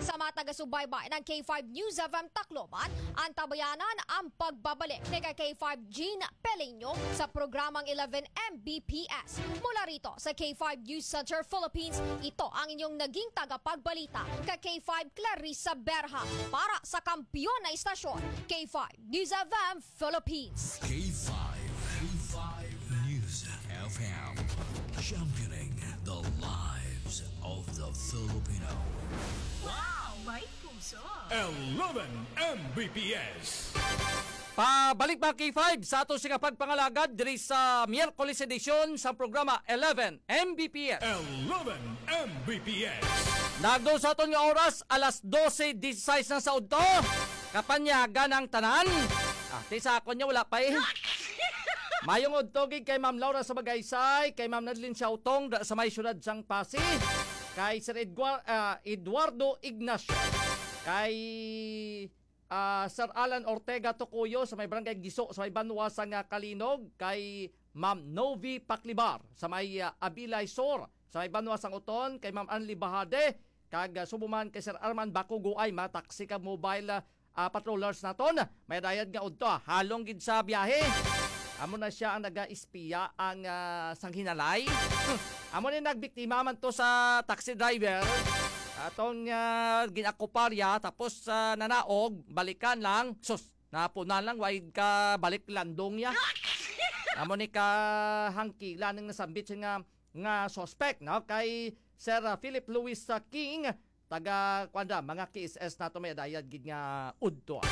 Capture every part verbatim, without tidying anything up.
Sa mga taga-subaybay ng K five News F M Tacloban, ang tabayanan ang pagbabalik ni K five Gene Peleño sa programang eleven M B P S. Mula rito sa K five News Center Philippines, ito ang inyong naging tagapagbalita kay K five Clarissa Berha para sa kampiyon na istasyon, K five News F M Philippines. K five, K five News F M, championing the lives of the Filipino. Wow! May puso! eleven M B P S. Pabalik mga K five sa ato sa pagpangalagad diri sa Miyerkules edisyon sa programa eleven M B P S. eleven M B P S. Nagdo sa aton nga oras alas dose disayis na sa udto. Kapanyaga ng tanan. Ah, ti sa akon niya wala pa eh. Mayong udto gid kay Ma'am Laura sa Bagaysay, kay Ma'am Nadlin Siautong sa may syudad sang Pasig, kay Sir Edward, uh, Eduardo Ignacio, kay uh, Sir Alan Ortega Tocuyo sa may barangay Giso sa may Banwasang uh, Kalinog, kay Ma'am Novi Paklibar sa may uh, Abilay Sur sa may Banwasang Uton, kay Ma'am Anli Bahade, kag uh, subuman kay Sir Arman Bakugo ay mataksi ka mobile uh, patrollers naton. May dayad nga udto, ah, halong gid sa biyahe. Amo na siya ang naga-espiya ang uh, sanghinalay. Amo ni nagbiktima man to sa taxi driver. Atong uh, ginakuparya tapos uh, nanaog, balikan lang. Sus, napunan lang, wag ka balik landong ya. Amo ni ka hangkila ng nasambit nga nga suspect no kay Sir uh, Philip Louis uh, King, taga kwanda mga K S S nato may dayad gid nga udto.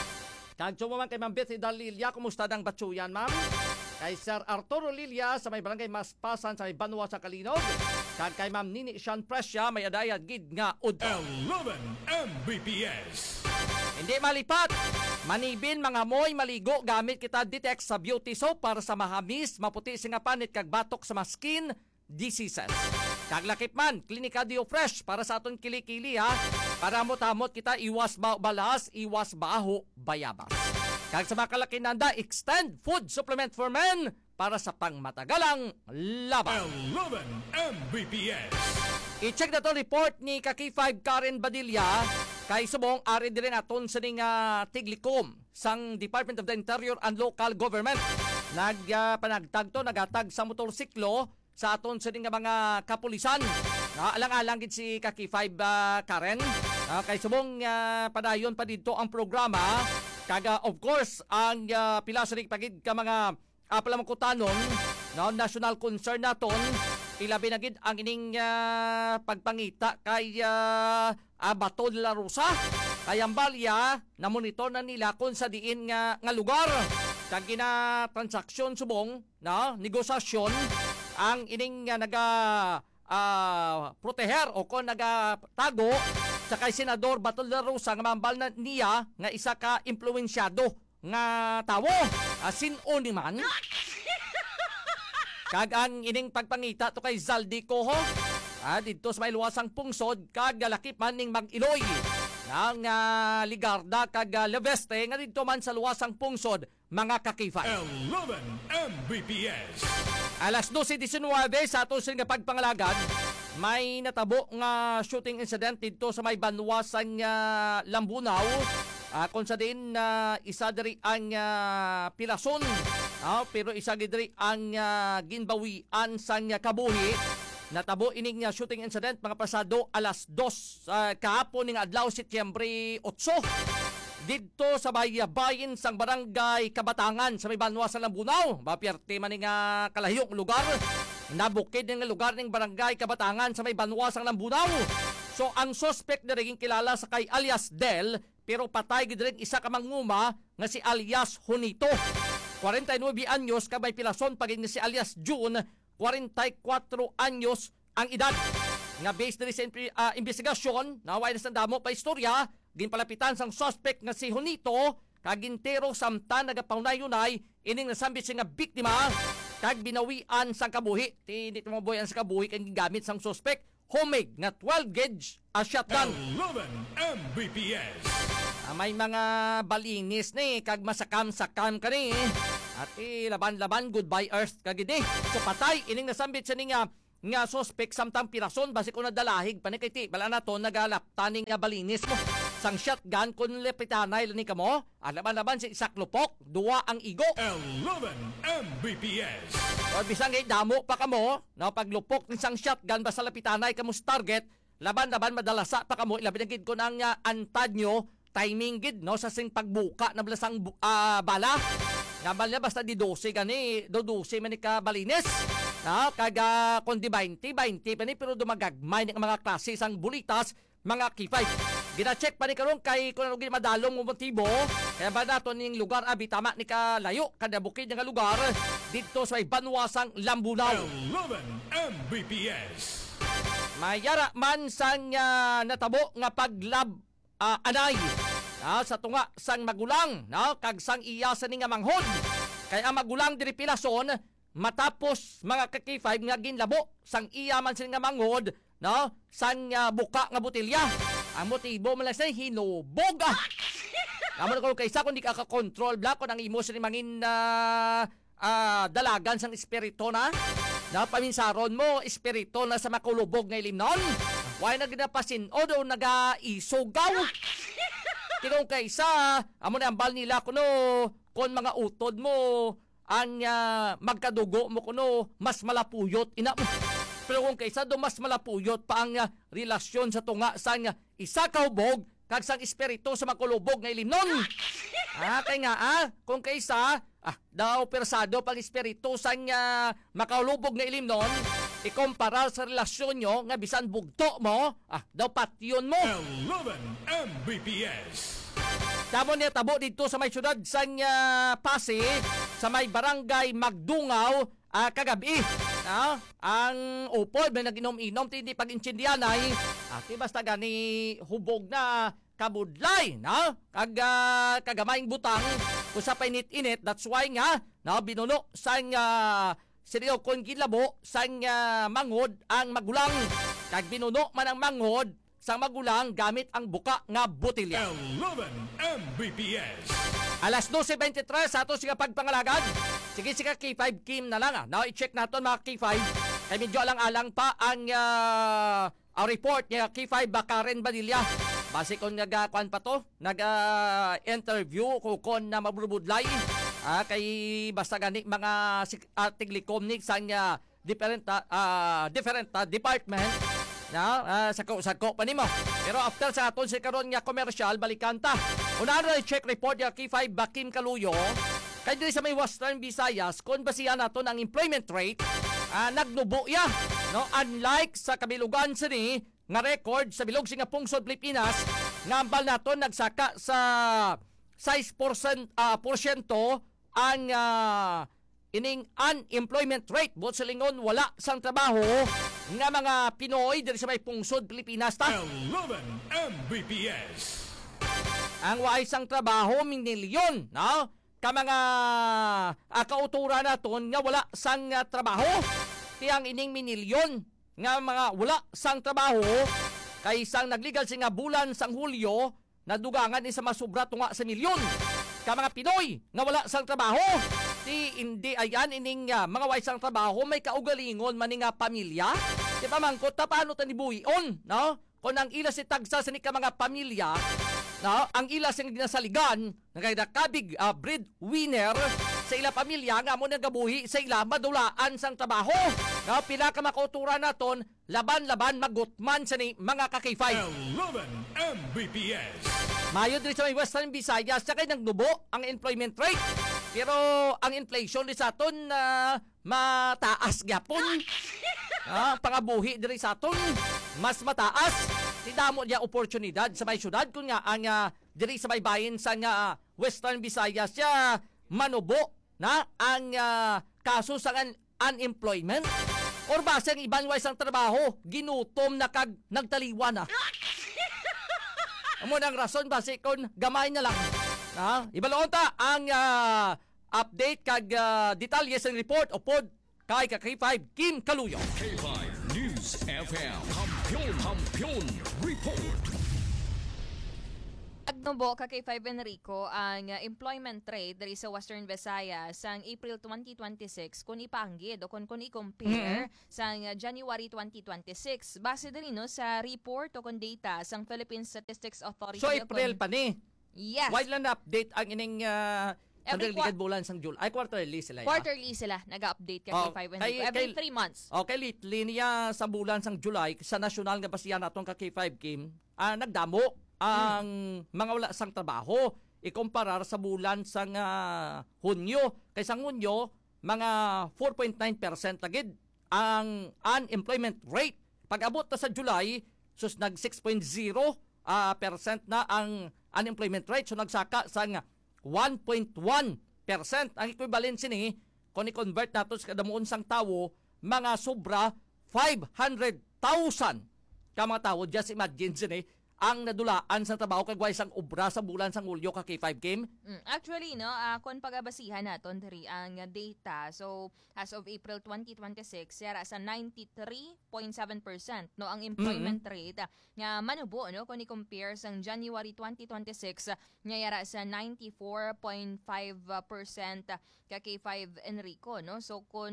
Kag man kay Ma'am Betsy Dalilia, kumusta dang batsuyan, ma'am? Kay Sir Arturo Lilia sa may barangay Maspasan sa may Banwa sa Kalinog. Kag kay Ma'am Nini Sean Presya, may adayad gid nga udto. eleven M B P S. Hindi malipat. Manibin mga moy maligo gamit kita Ditex sa beauty soap para sa mahamis, maputi singa panit kag batok sa skin diseases. Kag lakip man, Klinika Dio Fresh para sa aton kilikili ha. Para motamot kita iwas ba balas, iwas baho, bayabas. Kag sa mga kalakinanda, extend food supplement for men para sa pangmatagalang laban. eleven M B P S. I-check na to report ni Kaki five Karen Badilla kay subong ari dire naton sa ning uh, Tiglikom sang Department of the Interior and Local Government. Nag uh, panagtag to nagatag sa motorsiklo sa aton sa ning mga kapulisan. Uh, alang-alang gid si Kaki five uh, Karen. Uh, kay subong uh, padayon pa dito ang programa. Kaga of course ang uh, pila sa ring pagid ka mga uh, palamangkutanon no national concern naton. Ilabi na gid ang ining uh, pagpangita kay uh, uh, Bato de la Rosa. Kay ang balya na monitor na nila kung sa diin nga, nga lugar. Kag gina transaksyon subong no negosasyon ang ining uh, naga uh, proteher o kung nagatago sa kay Senador Bato de la Rosa nga mambal na niya nga isa ka impluwensyado nga tawo. Asin o ni man. Kag ang ining pagpangita to kay Zaldi Coho. Ah, dito sa may luwasang pungsod kag galakip man ning Mag-Iloy. Nang uh, Ligarda kag uh, Leveste nga dito man sa luwasang pungsod mga kakifay. eleven M B P S. Alas dose disynuwebe sa ato nga pagpangalagad, may natabo nga shooting incident dito sa may Banwasang uh, Lambunaw. Uh, kung sa din uh, isa diri ang uh, Pilason. Uh, pero isa gidri ang uh, ginbawian sang uh, kabuhi. Natabo ining uh, shooting incident mga pasado alas dos uh, kahapon ning adlaw Setyembre otso. Dito sa bayan sang barangay Kabatangan sa may Banwasang Lambunaw. Bapiyerte man ning uh, kalahiyong lugar. Nabukid ng lugar ng barangay Kabatangan sa may Banwasang Lambunaw. So ang suspect na rin kilala sa kay alias Del, pero patay gid rin isa ka manguma nga si alias Junito. forty-nine anyos kabay Pilason paging ni si alias June, forty-four anyos ang edad. Nga based na rin sa uh, investigasyon, naway na sa damo pa istorya, ginpalapitan sang suspect nga si Junito, kagintero samtan nagapaunay-unay, ining nasambit siya nga biktima, kag binawian sang kabuhi. Tinit mo boyan sa kabuhi kang gigamit sang suspect, homemade nga twelve gauge a shotgun. eleven M B P S. Ah, may mga balinis ni kag masakam-sakam ka ni. At eh, laban-laban goodbye earth kag idi. So patay ining nasambit sa ninga nga suspect samtang pirason basi ko nadalahig panikiti bala na to nagalap taning nga balinis mo sang shotgun kun lepitanay lani kamo alaban-laban si isak lupok duwa ang igo eleven M B P S. o bisang kay damo pa kamo na paglupok ni sang shotgun basta lapitanay kamo sa target laban-laban madalasa pa kamo ilabi na gid ko nang uh, antad nyo timing gid no sa sing pagbuka na blasang uh, bala nga bala basta di dose gani do dose man ni ka balinis na kaga kundi twenty twenty pa ni pero dumagagmay ng mga klase sang bulitas mga K five gina-check pa ni karon kay kung ano gid madalong mo motibo kaya ba nato ning lugar abi tama ni ka layo kada bukid nga lugar didto sa may banwasang Lambunaw eleven M B P S. mayara man sang uh, natabo nga paglab uh, anay uh, sa tunga sang magulang no kag sang iya sa ni nga manghod kay ang magulang diri pilason matapos mga ka K five nga ginlabo sang iya man sila nga manghod no sang uh, buka nga botelya ang motibo man lang sa hinubog ah naman ko kaysa kung di ka ka-control black kung ang emotion ni mangin uh, uh, dalagan sang espiritu na na paminsaron mo espiritu na sa makulubog nga ilimnon why na ginapasin o daw naga-isugaw kinong kaysa amo na ambal nila kuno kon mga utod mo ang uh, magkadugo mo kuno mas malapuyot ina pero kung kaysa do mas malapuyot pa ang uh, relasyon sa tunga sang uh, isa kahubog kag sang espiritu sa makulubog nga ilimnon ah kay nga ah kung kaysa ah daw persado pang espiritu sang uh, makulubog nga ilimnon ikumpara sa relasyon nyo nga bisan bugto mo ah daw patyon mo eleven M B P S. Tamo niya tabo dito sa may syudad sang uh, Pasig sa may barangay Magdungaw uh, kagabi. Uh, ang upod may naginom-inom tindi pag-insindianay at uh, basta gani hubog na kabudlay na kag uh, kagamayng butang usa pa init-init that's why nga na binuno sang uh, seryo kon gilabo sang uh, manghod ang magulang kag binuno man ang manghod sang magulang gamit ang buka nga botelya. eleven M B P S. Alas twelve twenty-three sa ato siya pagpangalagad. Sige sige K five Kim na lang ah. Now i-check naton mga K five. Kay medyo alang-alang pa ang uh, ang report niya K five Bakaren Badilla. Base kon nagakuan pa to, nag-interview uh, ko kon na mabrubudlay. Ah kay basta gani mga uh, tiglikom ni sang uh, different uh, different uh, department na uh, sako-sako pa nimo. Pero after sa aton si karon nga commercial balikan ta. Una na check report ya K five Bakim Kaluyo. Kay diri sa may Western Visayas kon basihan naton ang employment rate uh, nagnubo ya no unlike sa kabilugan sini nga record sa bilog singa pungsod Pilipinas nga ambal naton nagsaka sa six percent uh, porsyento ang uh, ining unemployment rate bot sa lingon wala sang trabaho nga mga Pinoy diri sa may pungsod Pilipinas ta eleven M B P S. ang waay sang trabaho minilyon no ka mga uh, kautura naton nga wala sang uh, trabaho tiyang ining minilyon nga mga wala sang trabaho kay sang nagligal singa bulan sang Hulyo nadugangan ni sa masubra tunga sa milyon ka mga Pinoy nga wala sang trabaho ti hindi ayan ining uh, mga way sang trabaho may kaugalingon man nga pamilya di pa mangkot ta paano ta nibuhion no kung ang ila si tagsa sa ni ka mga pamilya no ang ila sing ginasaligan nagayakabig uh, breadwinner sa ila pamilya nga mo nagabuhi sa ila madulaan sang trabaho no pila ka makautura naton laban-laban magutman sa ni mga ka K five eleven M B P S. mayo diri sa may Western Visayas sa kay nagnubo ang employment rate pero ang inflation di sa aton uh, mataas gyapon ah pangabuhi diri sa aton mas mataas tidamo dia oportunidad sa may syudad kun nga ang uh, diri sa may bahin sa nga uh, Western Visayas ya manubo na ang uh, kaso sa un- unemployment or base ang ibang way sang trabaho ginutom na kag nagtaliwa na amo nang rason base kon gamay na lang ha ibaloon ta ang uh, update kag uh, detalye sa report o pod kay ka K five Kim Kaluyo. K five News F M. Kampiyon, Kampiyon Report. Nubo ka kay five Enrico ang uh, employment rate diri sa Western Visayas sang April twenty twenty-six kung ipanggid o kung, kung i-compare Mm-hmm. sang uh, January twenty twenty-six base diri no sa report o kung data sang Philippine Statistics Authority. So o April kun- pa ni. Yes. Why lang na-update ang ining uh, Every sa qua- delikad bulan sang July? Ay, quarterly sila. ya? Quarterly sila nag-update ka Oh, kay five kay- Enrico. Every kay- three months. Okay, lately niya sa bulan sang July, sa nasyonal nga basihan natong ka K five Kim, ah, nagdamo ang mga wala sang trabaho. Ikumparar sa bulan sang ah, Hunyo. Kay sang Hunyo, mga four point nine percent lagid ang unemployment rate. Pag-abot na sa July, sus nag six point zero ah, percent na ang unemployment rate. So nagsaka sang one point one percent. Ang equivalency ni, kung i-convert nato sa kadamuon sang tawo, mga sobra five hundred thousand ka mga tawo. Just imagine sini, ang nadulaan sa trabaho kay guys ang obra sa bulan sang Hulyo ka K five Kim. Mm, actually, no, uh, kung pagabasihan naton diri ang uh, data, so as of April twenty twenty-six, yara sa ninety-three point seven percent no ang employment rate uh, nga manubo no kung i-compare sang January twenty twenty-six uh, nga yara sa ninety-four point five percent uh, ka K five Enrico no. So kung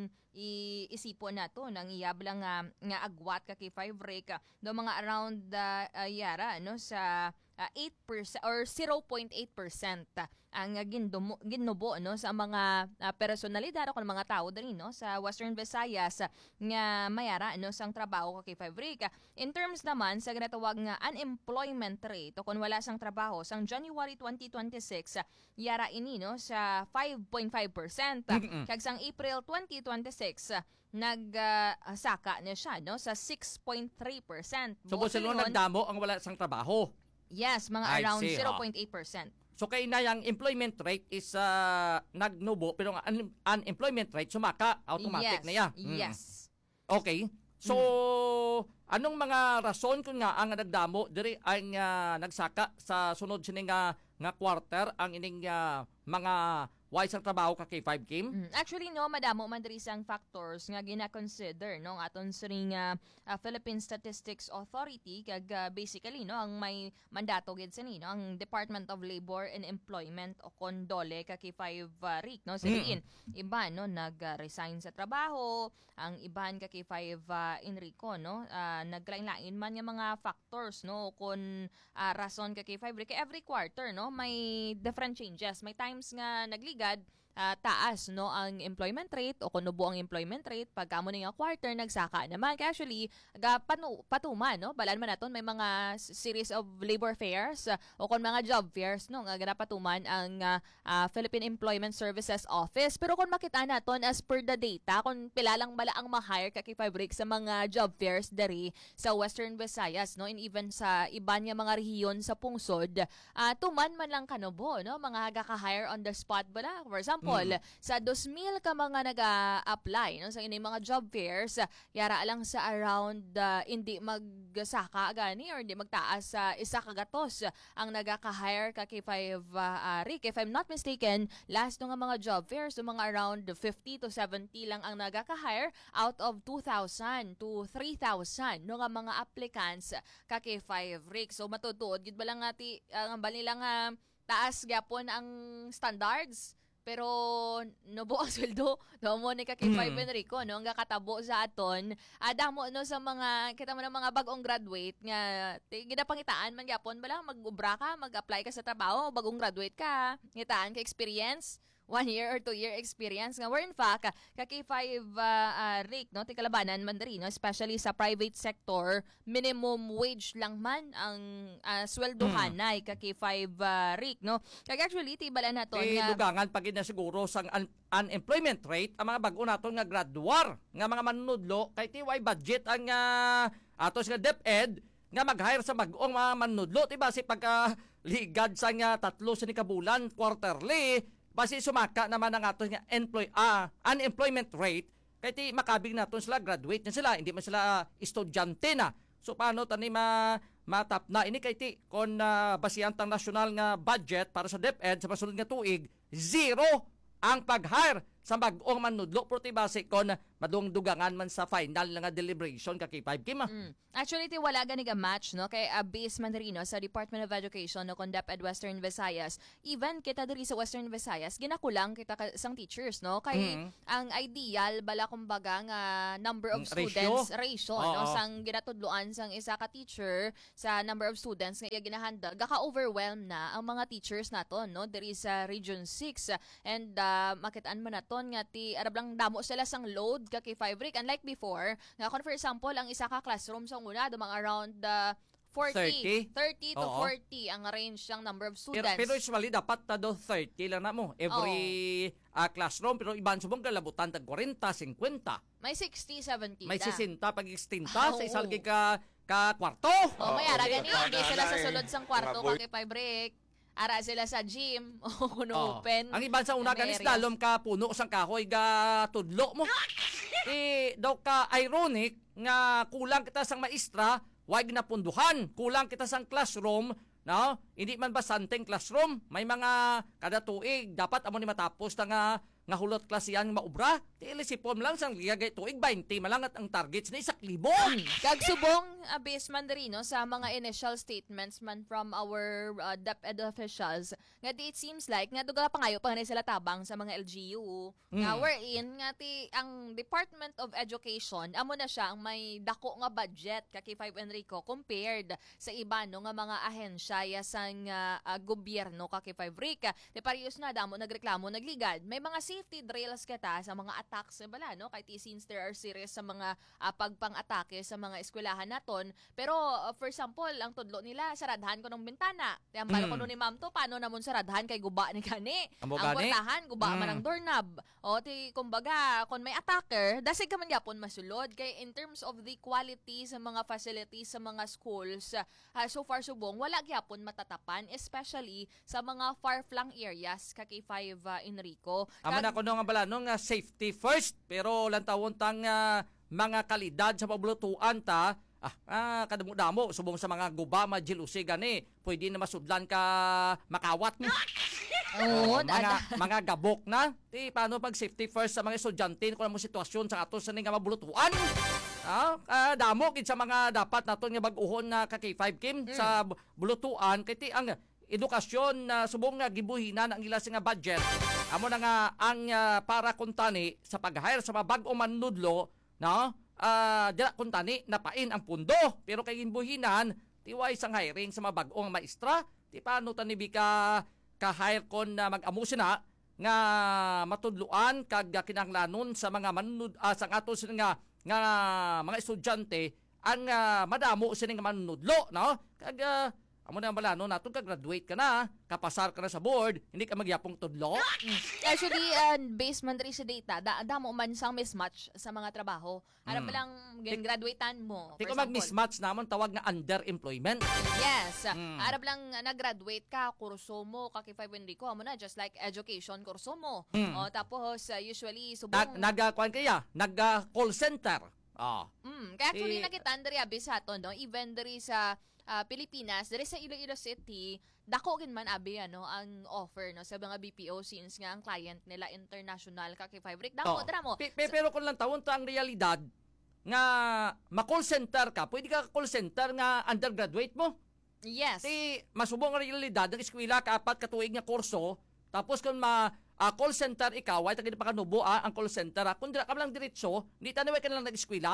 iisipo nato nang iyablang nga nga agwat ka K five rate uh, do mga around uh, uh, yara no sa uh, eight percent or zero point eight percent uh, ang uh, gindumo, ginubo no sa mga uh, personalidad o mga tao diri no sa Western Visayas uh, nga mayara no sang trabaho kay five rate. Uh, in terms naman sa ginatawag nga unemployment rate o kung wala sang trabaho sang January twenty twenty-six uh, yara ini no sa five point five percent uh, kag sang April twenty twenty-six uh, nagsaka uh, na siya no sa six point three percent. So po sila nagdamo ang wala sang trabaho. Yes, mga I around see, zero ha. point eight percent. So kay na yung employment rate is uh, nagnubo pero ang un- unemployment rate sumaka automatic Yes. na ya. Mm. Yes. Okay. So anong mga rason kun nga ang nagdamo diri ang uh, nagsaka sa sunod sini nga nga quarter ang ining uh, mga wise ang trabaho ka kay five Kim? Mm, actually no madamo man diri sang factors nga gina-consider no aton sa ring uh, uh, Philippine Statistics Authority kag uh, basically no ang may mandato gid sa ni no ang Department of Labor and Employment o kondole ka kay five uh, rik no sa diin iba no nag-resign sa trabaho ang iban ka kay five uh, Enrico no uh, naglain-lain man nga mga factors no kun uh, rason ka kay five rik every quarter no may different changes may times nga nagligad uh, taas no ang employment rate o kunubo ang employment rate pagkamo nga quarter nagsaka naman kaya actually ga panu, patuman no balan man naton may mga s- series of labor fairs uh, o kon mga job fairs no nga ganapatuman ang uh, uh, Philippine Employment Services Office pero kung makita naton as per the data kung pila lang bala ang ma-hire ka kay Fabric sa mga job fairs dari sa Western Visayas no and even sa iban nga mga rehiyon sa pungsod uh, tuman man lang kanubo no mga gaka-hire on the spot bala for example mm. sa two thousand ka mga naga-apply no sa ining mga job fairs uh, yara lang sa around uh, hindi magsaka gani or hindi magtaas sa uh, isa ka gatos uh, ang nagaka-hire ka kay five uh, Rick if I'm not mistaken last no nga mga job fairs so mga around fifty to seventy lang ang nagaka-hire out of two thousand to three thousand no nga mga applicants ka kay five Rick so matutuod gid ba lang ati ang uh, bali lang uh, taas gyapon ang standards pero nubo ang sweldo no mo ni ka kay five Enrico no ang kakatabo sa aton adamo no sa mga kita mo ng mga bagong graduate nga gidapangitaan man gyapon bala mag-ubra ka mag-apply ka sa trabaho bagong graduate ka ngitaan ka experience one year or two year experience nga where in fact ka K five uh, uh, Rick no ti kalabanan man diri no especially sa private sector minimum wage lang man ang uh, sweldohanay ka K five uh, Rick no kag actually ti bala naton Eh, nga lugangan pag na siguro sang un- unemployment rate ang mga bag-o naton nga graduar nga mga manunudlo kay T Y budget ang uh, atos nga DepEd nga mag-hire sa bag-ong mga manunudlo ti base pagka ligad sa nga tatlo sa ni kabulan quarterly base sumaka naman ang atos nga employ ah, unemployment rate kay ti makabig naton sila graduate na sila hindi man sila uh, estudyante na so paano tani ma matap na ini kay ti kon uh, basihan tang nasyonal nga budget para sa DepEd sa pasunod nga tuig zero ang pag-hire sa bag-ong manudlo pero ti base kon madung dugangan man sa final nga deliberation ka K five Kim. ah. Mm. Actually, ti wala gani ka match, no? Kay uh, base man rin, no, sa Department of Education, no, kung DepEd Western Visayas. Even kita diri sa Western Visayas, ginakulang kita ka, sang teachers, no? Kay Mhm. ang ideal, bala kumbaga nga number of Mm, ratio. students, ratio, no? Oo. Sang ginatudloan sang isa ka teacher sa number of students nga iya ginahandle, gaka-overwhelm na ang mga teachers naton, no? Diri sa Region six. And uh, makitaan man naton nga ti arablang damo sila sang load ka kay five Rick. Unlike before, nga kung for example, ang isa ka classroom sa una, dumang around uh, forty, thirty? thirty to Oo. forty ang range ng number of Pero, students. pero usually dapat ta do thirty lang na mo every ah, classroom pero iban subong kalabutan tag forty, fifty. May sixty, seventy May na. sixty pag sixty Ah, sa oo. isalgi ka ka kwarto. Oh, may ara Oo, gani, okay. hindi sila sa Ay, sulod sang kwarto mga boy. ka kay five Rick. Ara sila sa gym o kuno Oo. open. Ang iban sa una na may ganis areas. dalom ka puno sang kahoy ga tudlo mo. eh daw ka ironic nga kulang kita sang maestra, wag na punduhan. Kulang kita sang classroom, no? Hindi man ba santeng classroom? May mga kada tuig dapat amo ni matapos ta nga nga hulot klasiyan maubra. Ti ilisipon lang sang ligagay tuig twenty malangat ang targets na isak libo. Kag subong uh, based man diri, no, sa mga initial statements man from our uh, DepEd officials nga di it seems like nga duga pa ngayo pa nga sila tabang sa mga L G U nga Mm. wherein nga ti ang Department of Education amo na siya ang may dako nga budget ka kay five Enrico compared sa iba, no, nga mga ahensya ya sang uh, uh, gobyerno ka kay five Rick. Di parehas na damo nagreklamo nagligad. May mga safety drills kita sa mga attacks na bala, no? Kahit since there are series sa mga uh, pagpang-atake sa mga eskwelahan naton. Pero uh, for example, ang tudlo nila, saradhan ko ng bintana. Ang bala Mm. ko nun ni ma'am to, paano namon saradhan kay guba ni kani? Amo Ang gani? portahan, guba man Mm. ang doorknob. O ti kumbaga, kung may attacker, dasig ka man yapon masulod. Kay in terms of the quality sa mga facilities sa mga schools, uh, so far subong, wala gyapon matatapan, especially sa mga far-flung areas ka kay five uh, Enrico. Amo na ko nga bala no nga safety first pero lantawon tang ah, mga kalidad sa pablutuan ta ah, ah kadamo-damo subong sa mga guba majilusi gani pwede na masudlan ka makawat ni. Oo, mga mga gabok na. Ti paano pag safety first sa mga estudyante kung ano mo sitwasyon sa ato sa nga mabulutuan. Ah, ah, damo gid sa mga dapat naton nga bag-uhon na ka K five Kim sa bu- bulutuan kay ti ang edukasyon na subong nga gibuhinan ang ila nga budget. Amo na nga ang ah, para kuntani sa pag-hire sa mga bag-o manudlo, no? Ah, dira kuntani napain ang pundo pero kay ginbuhinan tiway sang hiring sa mga bag-ong maestra. Ti paano tani bi ka ka-hire kon na mag-amo sina nga matudluan kag kinahanglanon sa mga manunud uh, sa ato sila nga nga mga estudyante ang ah, madamo sila nga manunudlo, no? Kag ah, amo na bala no naton ka graduate ka na, kapasar ka na sa board, hindi ka magyapong tudlo. Actually, uh, based man rin sa data, da, damo man sang mismatch sa mga trabaho. Alam Mm. mo lang, graduatean mo. Di for ko example. mag-mismatch namon tawag nga underemployment. Yes. Mm. Arab lang uh, nag-graduate ka, kurso mo, kaki five Enrico, amo na, just like education, kurso mo. Mm. O, tapos, uh, usually, Nag subong... nagkuan kaya, nag-call center. Ah. Mm, kaya actually, Si- nakitaan dari abi sa aton, no? Even dari sa ah, Pilipinas, dari sa Iloilo City, dako gin man abi ano ang offer no sa mga B P O since nga ang client nila international kaki five Rick. Dako Oh. dra mo. Pe- pe- pero kung lang tawon ta ang realidad nga ma-call center ka, pwede ka call center nga undergraduate mo. Yes. Ti masubong ang realidad ng eskwela ka apat ka tuig nga kurso, tapos kung ma ah, call center ikaw ay tagid pa kanubo ah, ang call center ah, kung dira ka lang diretso, hindi tanaway ka na lang nag-eskwela.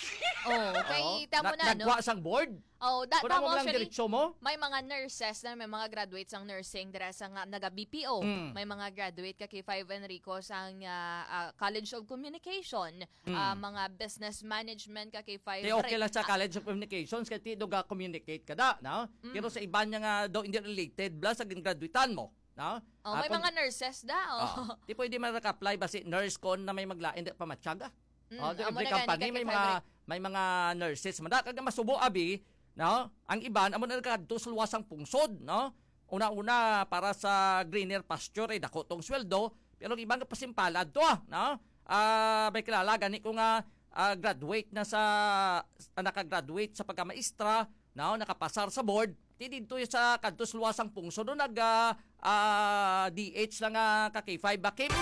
Oh, kay tamo na no. Nagwa sang board. Oh, da, Kung tamo mo lang actually. diretso mo. May mga nurses na may mga graduates ang nursing dira sa nga naga B P O. Mm. May mga graduate ka kay five Enrico sa nga, ah, College of Communication, Mm. ah, mga business management ka kay five Ti okay Rick. lang sa College of Communications kay ti do ga communicate ka da, no? Mm. Pero sa iba niya nga do hindi related bla sa graduatean mo, no? Oh, Ah, may kung- mga nurses da. Oh. Ah, di pwede man naka-apply basi nurse kon na may maglain di pa matyaga. Mm, Oh, di amo every na gani company ka may kay mga five Rick. may mga nurses man da kag masubo abi, no? Ang iban amo na kadto sa luwasang pungsod, no? Una-una para sa greener pasture ay dako tong sweldo, pero ang ibang pasimpalad to, ah, no? Ah, may kilala gani ko nga ah, graduate na sa ah, naka-graduate sa pagkamaestra, no? Nakapasar sa board. Ti dito sa kadto sa luwasang pungsod no nag ah, ah, D H lang nga ka K five bakim.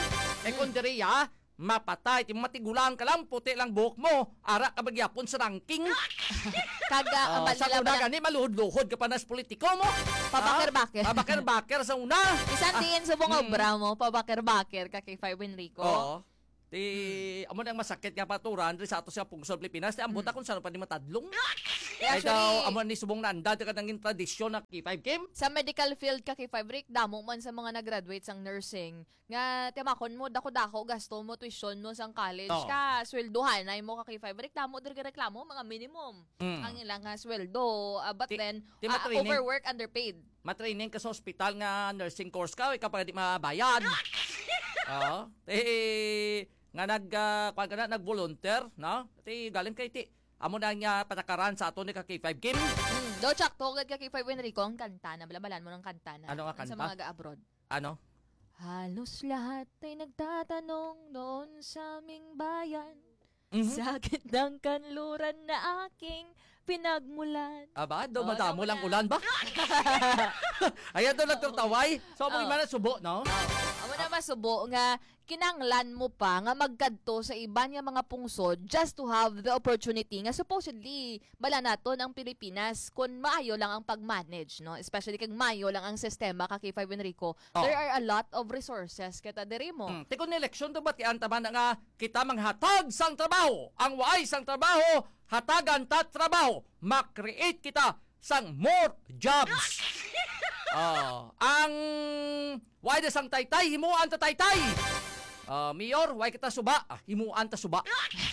Eh kung diri ya, mapatay, ti matigulang ka lang, puti lang buhok mo, ara ka magyapon sa ranking. Kaga, Oh, uh, sa una gani, maluhod-luhod ka pa na sa politiko mo. Pabakir-bakir. Ah, Pabakir-bakir sa una. Isan tingin sa mga obra mo, pabakir-bakir ka kay Five Enrico. Oo. Ti, amo nang masakit nga paturan, rin sa ato sa Pungsod Pilipinas, ti ambuta kung saan pa ni matadlong. Eh, Ay daw, actually, amo ni subong nanda, ti ka nanging tradisyon na K five Kim. sa medical field ka kay Five Rick, damo man sa mga nag-graduate sang nursing. Nga, timakon mo, dako-dako, gasto mo, tuition mo sang college Oo. ka, sweldohan, ay mo ka kay Five Rick, damo, dir reklamo, mga minimum. Mm. Ang ilang nga sweldo, uh, but Ti- then, ti uh, matraining. overwork, underpaid. Matraining ka sa ospital nga nursing course ka, kapag di mabayad. Oo. Eh, nga nag, uh, kwan ka na, nag-volunteer, no? Ti, galing kay ti. Amo na nga patakaran sa ato ni ka K five Kim. Hmm, do, chak, tugad ka kay Five Enrico, ang kanta na, balabalan mo ng kanta na. Ano nga Sa kanta? mga ga-abroad. Ano? Halos lahat ay nagtatanong noon sa aming bayan. Mhm. Sakit ng kanluran na aking pinagmulan. Aba, daw Oh, madamo daw lang na. ulan ba? Ayan daw nagtutaway. So, mo Oh. man na subo, no? Amo na masubo nga kinanglan mo pa nga magkadto sa iba nga mga pungsod just to have the opportunity nga supposedly bala naton ang Pilipinas kung maayo lang ang pag-manage, no? Especially kag maayo lang ang sistema ka kay Five Enrico. Oh. There are a lot of resources kita diri mo. Hmm. Tikon ni eleksyon to ba't yan taman na nga kita manghatag sang trabaho. Ang waay sang trabaho, hatagan ta trabaho. Makreate kita sang more jobs. Oh, ang waay na sang taytay, himuan ta taytay. Ah, Mayor, waay kita suba. Ah, himuan ta suba.